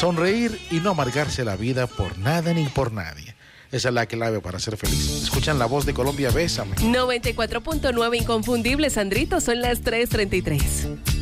Sonreír y no amargarse la vida por nada ni por nadie. Esa es la clave para ser feliz. Escuchan La Voz de Colombia, Bésame. 94.9 inconfundible, Sandrito, son las 3:33.